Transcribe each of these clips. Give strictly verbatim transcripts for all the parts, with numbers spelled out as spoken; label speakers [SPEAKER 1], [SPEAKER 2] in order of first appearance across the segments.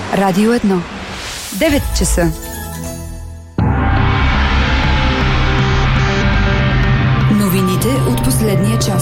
[SPEAKER 1] Радио едно. девет часа. Новините от последния час.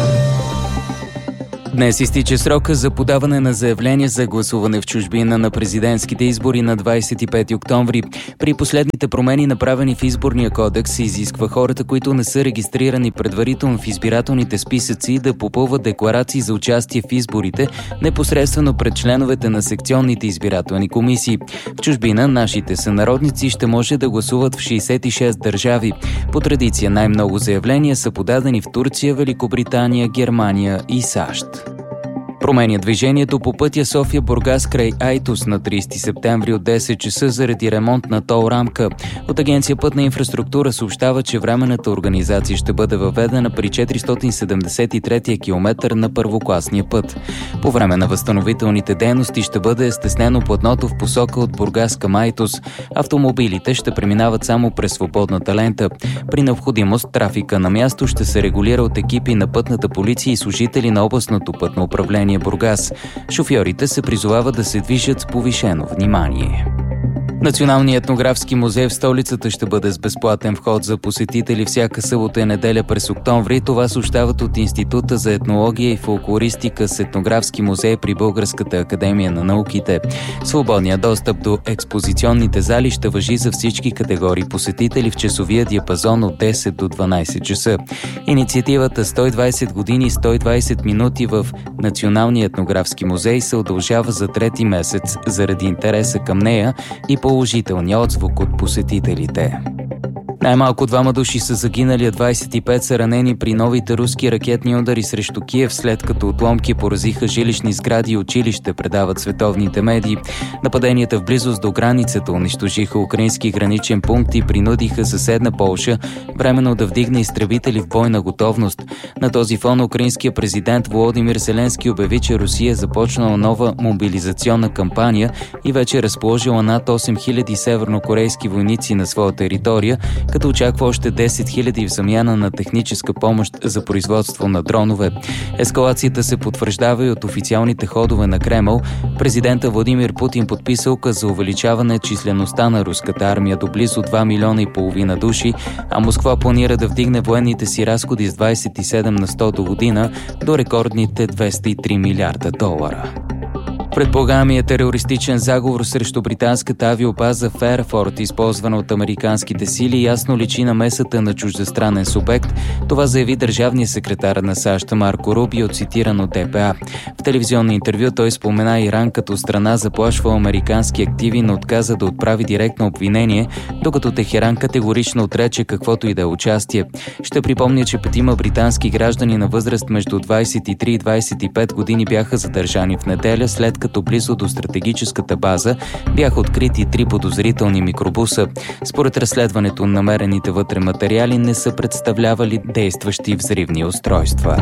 [SPEAKER 2] Днес изтича срока за подаване на заявление за гласуване в чужбина на президентските избори на двадесет и пети октомври. При последните промени, направени в изборния кодекс, се изисква хората, които не са регистрирани предварително в избирателните списъци, да попълват декларации за участие в изборите непосредствено пред членовете на секционните избирателни комисии. В чужбина нашите сънародници ще може да гласуват в шейсет и шест държави. По традиция най-много заявления са подадени в Турция, Великобритания, Германия и САЩ. Променя движението по пътя София-Бургас край Айтос на тридесети септември от десет часа заради ремонт на тол рамка. От Агенция Пътна инфраструктура съобщава, че временната организация ще бъде въведена при четиристотин седемдесет и трети километър на първокласния път. По време на възстановителните дейности ще бъде стеснено платното в посока от Бургас към Айтос. Автомобилите ще преминават само през свободната лента. При необходимост трафика на място ще се регулира от екипи на пътната полиция и служители на областното пътно управление Бургас. Шофьорите се призовават да се движат с повишено внимание. Националният етнографски музей в столицата ще бъде с безплатен вход за посетители всяка събота и неделя през октомври. Това съобщават от Института за етнология и фолклористика с етнографски музей при Българската академия на науките. Свободният достъп до експозиционните зали ще важи за всички категории посетители в часовия диапазон от десет до дванадесет часа. Инициативата сто и двадесет години сто и двадесет минути в Националния етнографски музей се удължава за трети месец заради интереса към нея и положителния отзвук от посетителите. Най-малко двама души са загинали, а двадесет и пет са ранени при новите руски ракетни удари срещу Киев, след като отломки поразиха жилищни сгради и училище, предават световните медии. Нападенията в близост до границата унищожиха украински граничен пункт и принудиха съседна Полша временно да вдигне изтребители в бойна готовност. На този фон украинският президент Володимир Зеленски обяви, че Русия е започнала нова мобилизационна кампания и вече е разположила над осем хиляди севернокорейски войници на своя територия, като очаква още десет хиляди в замяна на техническа помощ за производство на дронове. Ескалацията се потвърждава и от официалните ходове на Кремъл. Президента Владимир Путин подписа указ за увеличаване числеността на руската армия до близо два милиона и половина души, а Москва планира да вдигне военните си разходи с двадесет и седем на сто до година до рекордните двеста и три милиарда долара. Предполагаемия терористичен заговор срещу британската авиобаза Фейрфорд, използвана от американските сили, ясно личи намесата на чуждестранен субект. Това заяви държавният секретар на САЩ Марко Рубио, цитиран от Д П А. В телевизионно интервю той спомена Иран като страна, заплашва американски активи, но отказа да отправи директно обвинение, докато Техеран категорично отрече каквото и да е участие. Ще припомня, че петима британски граждани на възраст между двадесет и три и двадесет и пет години бяха задържани в неделя, след като близо до стратегическата база бяха открити три подозрителни микробуса. Според разследването, намерените вътре материали не са представлявали действащи взривни устройства.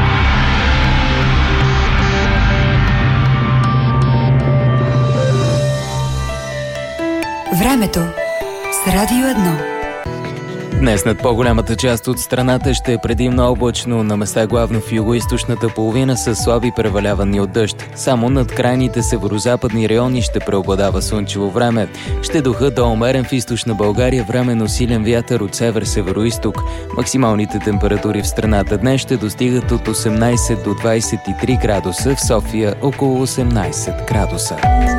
[SPEAKER 1] Времето с Радио едно.
[SPEAKER 2] Днес над по-голямата част от страната ще е предимно облачно, на места главно в югоизточната половина с слаби превалявания от дъжд. Само над крайните северозападни райони ще преобладава слънчево време. Ще духа до умерен в източна България, временно силен вятър от север-североизток. Максималните температури в страната днес ще достигат от осемнадесет до двадесет и три градуса, в София около осемнадесет градуса.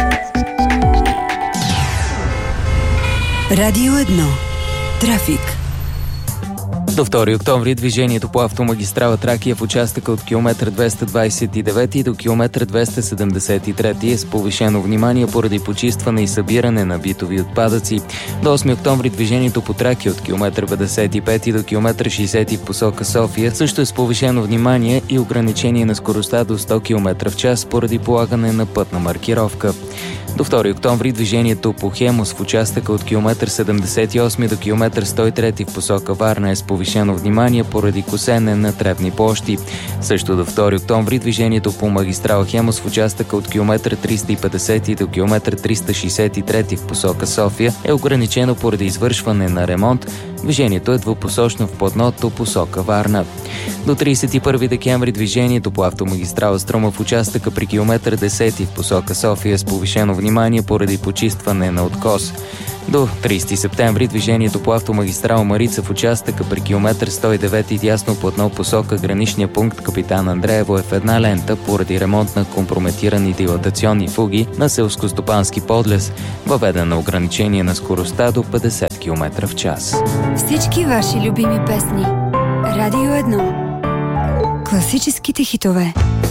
[SPEAKER 1] Радио едно. Трафик.
[SPEAKER 2] До втори октомври движението по автомагистрала Тракия в участъка от километър двеста двадесет и девети до километър двеста седемдесет и трети е с повишено внимание поради почистване и събиране на битови отпадъци. До осми октомври движението по Тракия от километър петдесет и пети до километър шейсети в посока София също е с повишено внимание и ограничение на скоростта до сто километра в час поради полагане на пътна маркировка. До втори октомври движението по Хемус в участъка от километър седемдесет и осми до километър сто и трети в посока Варна е с повишено внимание поради косене на тревни площи. Също до втори октомври движението по магистрала Хемус в участъка от километър триста и петдесети до километър триста шейсет и трети в посока София е ограничено поради извършване на ремонт Движението е двупосочно в платното посока Варна. До тридесет и първи декември движението по автомагистрала Струма в участъка при километър десети в посока София с повишено внимание поради почистване на откос. До тридесети септември движението по автомагистрала Марица в участъка при километър сто и девети дясно платно посока граничния пункт Капитан Андреево е в една лента поради ремонт на компрометирани дилатационни фуги на селскостопански подлез, въведено ограничение на скоростта до петдесет километра в час.
[SPEAKER 1] Всички ваши любими песни. Радио едно. Класическите хитове.